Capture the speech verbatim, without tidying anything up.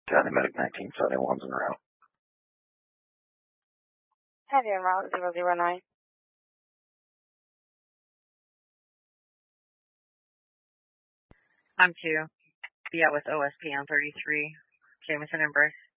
County Medic nineteen seventy-one's en route. Heavy en route zero zero nine. I'm two. Be out with O S P on thirty-three. Jameson and Brick.